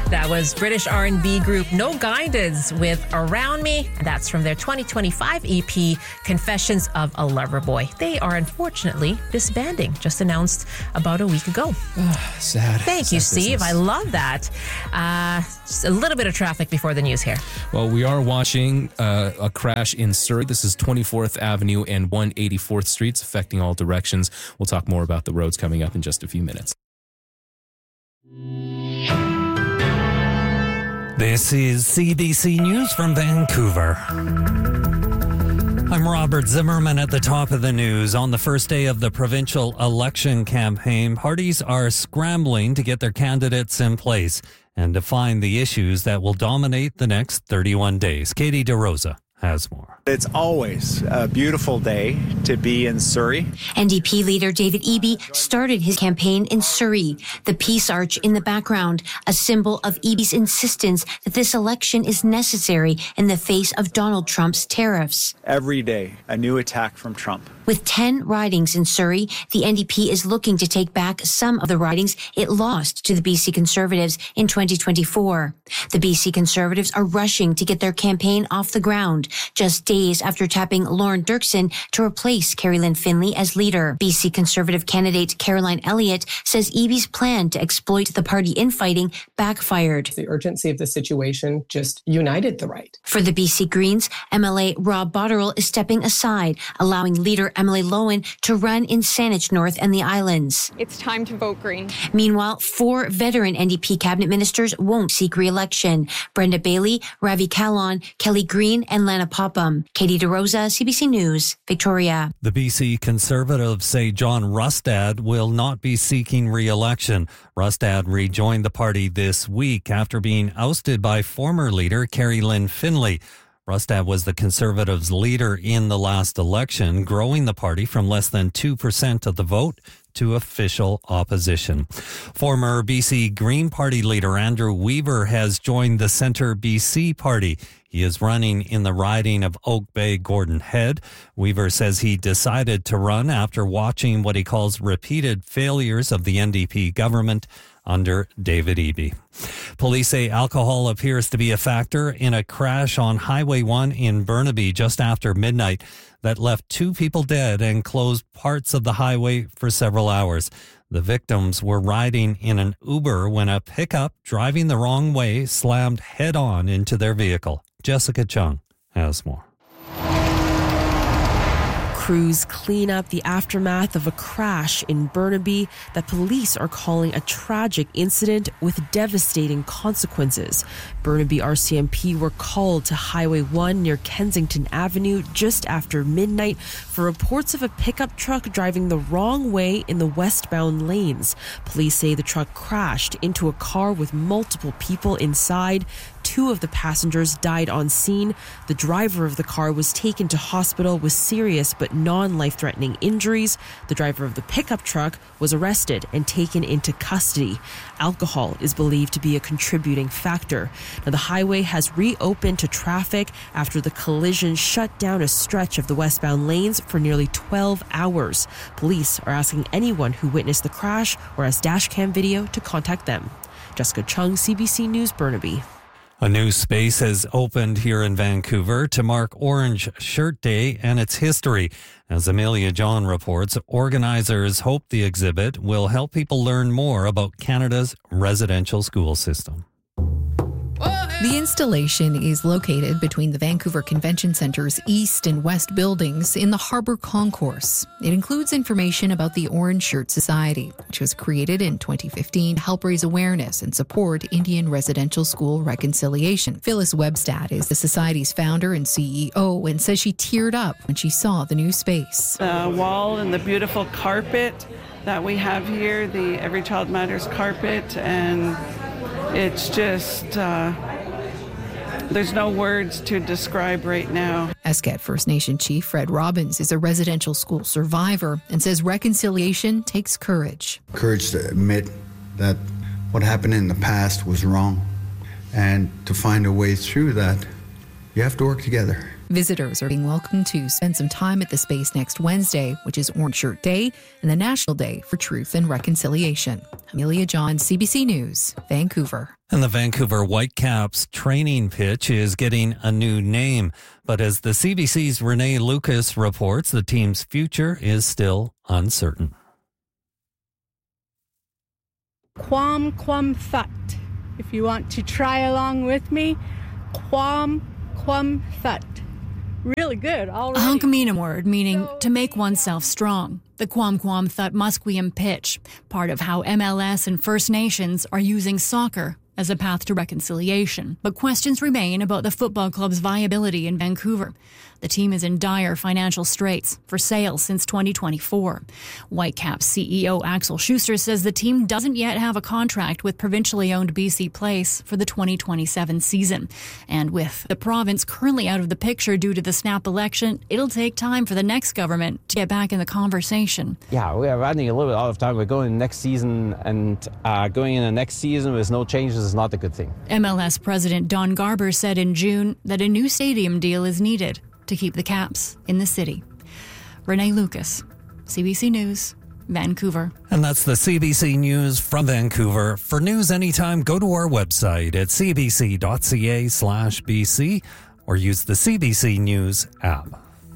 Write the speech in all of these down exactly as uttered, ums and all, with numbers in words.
That was British R and B group No Guidance with Around Me. That's from their twenty twenty-five E P, Confessions of a Lover Boy. They are unfortunately disbanding, just announced about a week ago. Sad. Thank Sad you, Steve. business. I love that. Uh, just a little bit of traffic before the news here. Well, we are watching uh, a crash in Surrey. This is twenty-fourth Avenue and one hundred eighty-fourth Streets, affecting all directions. We'll talk more about the roads coming up in just a few minutes. This is C B C News from Vancouver. I'm Robert Zimmerman at the top of the news. On the first day of the provincial election campaign, parties are scrambling to get their candidates in place and define the issues that will dominate the next thirty-one days. Katie DeRosa has more. It's always a beautiful day to be in Surrey. N D P leader David Eby started his campaign in Surrey. The Peace Arch in the background, a symbol of Eby's insistence that this election is necessary in the face of Donald Trump's tariffs. Every day, a new attack from Trump. With ten ridings in Surrey, the N D P is looking to take back some of the ridings it lost to the B C Conservatives in twenty twenty-four. The B C Conservatives are rushing to get their campaign off the ground, just days after tapping Lauren Dirksen to replace Kerry Lynn Finley as leader. B C Conservative candidate Caroline Elliott says Eby's plan to exploit the party infighting backfired. The urgency of the situation just united the right. For the B C Greens, M L A Rob Botterill is stepping aside, allowing leader Emily Lowen to run in Saanich North and the Islands. It's time to vote Green. Meanwhile, four veteran N D P cabinet ministers won't seek re-election. Brenda Bailey, Ravi Kahlon, Kelly Green, and Lana Popham. Katie DeRosa, C B C News, Victoria. The B C Conservatives say John Rustad will not be seeking re-election. Rustad rejoined the party this week after being ousted by former leader Kerry Lynn Finley. Rustad was the Conservatives' leader in the last election, growing the party from less than two percent of the vote to official opposition. Former B C Green Party leader Andrew Weaver has joined the Centre B C Party. He is running in the riding of Oak Bay Gordon Head. Weaver says he decided to run after watching what he calls repeated failures of the N D P government under David Eby. Police say alcohol appears to be a factor in a crash on Highway one in Burnaby just after midnight that left two people dead and closed parts of the highway for several hours. The victims were riding in an Uber when a pickup driving the wrong way slammed head-on into their vehicle. Jessica Chung has more. Crews clean up the aftermath of a crash in Burnaby that police are calling a tragic incident with devastating consequences. Burnaby R C M P were called to Highway one near Kensington Avenue just after midnight for reports of a pickup truck driving the wrong way in the westbound lanes. Police say the truck crashed into a car with multiple people inside. Two of the passengers died on scene. The driver of the car was taken to hospital with serious but non-life-threatening injuries. The driver of the pickup truck was arrested and taken into custody. Alcohol is believed to be a contributing factor. Now, the highway has reopened to traffic after the collision shut down a stretch of the westbound lanes for nearly twelve hours. Police are asking anyone who witnessed the crash or has dashcam video to contact them. Jessica Chung, C B C News, Burnaby. A new space has opened here in Vancouver to mark Orange Shirt Day and its history. As Amelia John reports, organizers hope the exhibit will help people learn more about Canada's residential school system. The installation is located between the Vancouver Convention Centre's east and west buildings in the Harbour Concourse. It includes information about the Orange Shirt Society, which was created in twenty fifteen to help raise awareness and support Indian residential school reconciliation. Phyllis Webstad is the Society's founder and C E O and says she teared up when she saw the new space. The wall and the beautiful carpet that we have here, the Every Child Matters carpet, and it's just... Uh, There's no words to describe right now. Esquette First Nation Chief Fred Robbins is a residential school survivor and says reconciliation takes courage. Courage to admit that what happened in the past was wrong, and to find a way through that, you have to work together. Visitors are being welcomed to spend some time at the space next Wednesday, which is Orange Shirt Day and the National Day for Truth and Reconciliation. Amelia John, C B C News, Vancouver. And the Vancouver Whitecaps training pitch is getting a new name. But as the C B C's Renee Lucas reports, the team's future is still uncertain. Quam Quam Thut. If you want to try along with me, Quam Quam Thut. Really good already. A Hunkaminam word meaning to make oneself strong. The Quam Quam Thut Musqueam pitch, part of how M L S and First Nations are using soccer as a path to reconciliation. But questions remain about the football club's viability in Vancouver. The team is in dire financial straits, for sale since twenty twenty-four. Whitecaps C E O Axel Schuster says the team doesn't yet have a contract with provincially owned B C Place for the twenty twenty-seven season. And with the province currently out of the picture due to the snap election, it'll take time for the next government to get back in the conversation. Yeah, we are running a little bit out of time. We're going next season, and uh, going in the next season with no changes is not a good thing. M L S President Don Garber said in June that a new stadium deal is needed to keep the Caps in the city. Renee Lucas, C B C News, Vancouver. And that's the C B C News from Vancouver. For news anytime, go to our website at cbc.ca slash BC or use the C B C News app.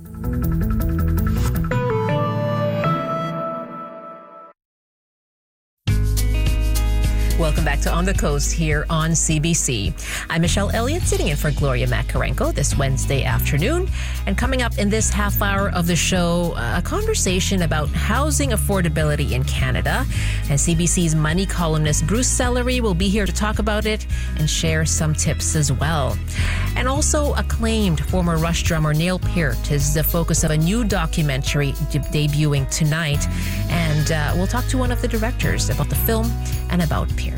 Welcome back to On the Coast here on C B C. I'm Michelle Elliott, sitting in for Gloria Makarenko this Wednesday afternoon. And coming up in this half hour of the show, a conversation about housing affordability in Canada. And C B C's money columnist Bruce Sellery will be here to talk about it and share some tips as well. And also, acclaimed former Rush drummer Neil Peart is the focus of a new documentary de- debuting tonight. And uh, we'll talk to one of the directors about the film and about Peart.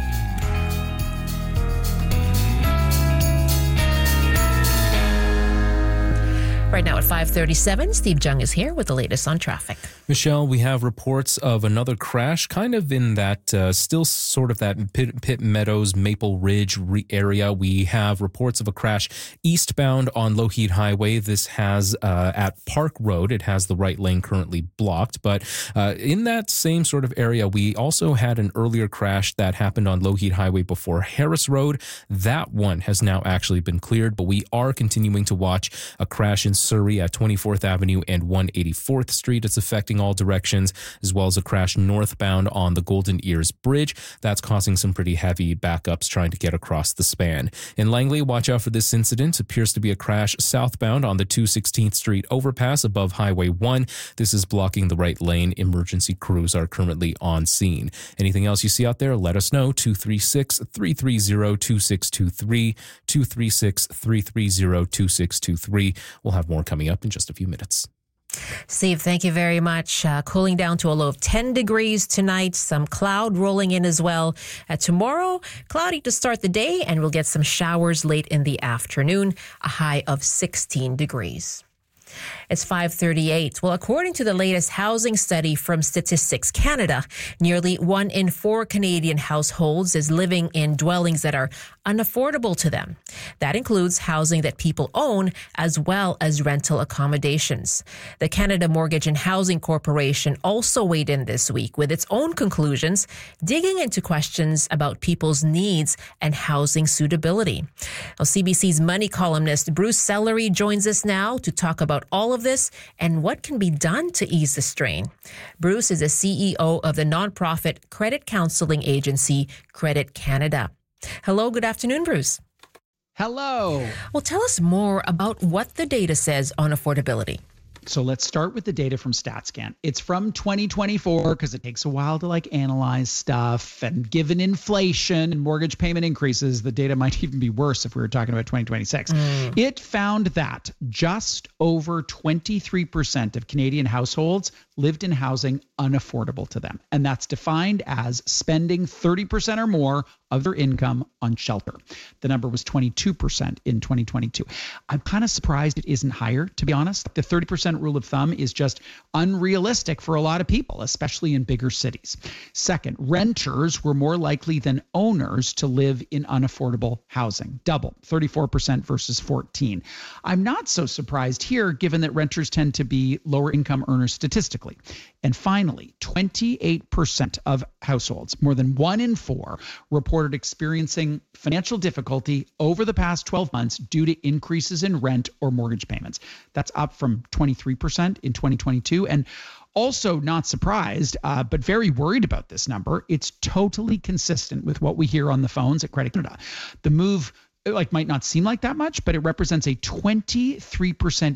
Right now at five thirty-seven, Steve Jung is here with the latest on traffic. Michelle, we have reports of another crash, kind of in that, uh, still sort of that Pitt, Pitt Meadows, Maple Ridge re- area. We have reports of a crash eastbound on Lougheed Highway. This has uh, at Park Road. It has the right lane currently blocked. But uh, in that same sort of area, we also had an earlier crash that happened on Lougheed Highway before Harris Road. That one has now actually been cleared, but we are continuing to watch a crash in Surrey at twenty-fourth Avenue and one hundred eighty-fourth Street. It's affecting all directions, as well as a crash northbound on the Golden Ears Bridge. That's causing some pretty heavy backups trying to get across the span. In Langley, watch out for this incident. It appears to be a crash southbound on the two hundred sixteenth Street overpass above Highway one. This is blocking the right lane. Emergency crews are currently on scene. Anything else you see out there, let us know. two three six, three three zero, two six two three, two three six, three three zero, two six two three. We'll have more coming up in just a few minutes. Steve, thank you very much. Uh, cooling down to a low of ten degrees tonight. Some cloud rolling in as well. Uh, tomorrow, cloudy to start the day, and we'll get some showers late in the afternoon. A high of sixteen degrees. It's five thirty-eight. Well, according to the latest housing study from Statistics Canada, nearly one in four Canadian households is living in dwellings that are unaffordable to them. That includes housing that people own as well as rental accommodations. The Canada Mortgage and Housing Corporation also weighed in this week with its own conclusions, digging into questions about people's needs and housing suitability. Well, C B C's money columnist Bruce Sellery joins us now to talk about all of this and what can be done to ease the strain. Bruce is the C E O of the nonprofit credit counseling agency Credit Canada. Hello, good afternoon, Bruce. Hello. Well, tell us more about what the data says on affordability. So let's start with the data from StatsCan. It's from twenty twenty-four because it takes a while to like analyze stuff, and given inflation and mortgage payment increases, the data might even be worse if we were talking about twenty twenty-six. Mm. It found that just over twenty-three percent of Canadian households lived in housing unaffordable to them. And that's defined as spending thirty percent or more of their income on shelter. The number was twenty-two percent in twenty twenty-two. I'm kind of surprised it isn't higher, to be honest. The thirty percent rule of thumb is just unrealistic for a lot of people, especially in bigger cities. Second, renters were more likely than owners to live in unaffordable housing. Double, thirty-four percent versus fourteen. I'm not so surprised here, given that renters tend to be lower income earners statistically. And finally, twenty-eight percent of households, more than one in four, reported experiencing financial difficulty over the past twelve months due to increases in rent or mortgage payments. That's up from twenty-three percent in twenty twenty-two. And also not surprised, uh, but very worried about this number. It's totally consistent with what we hear on the phones at Credit Canada. The move like might not seem like that much, but it represents a twenty-three percent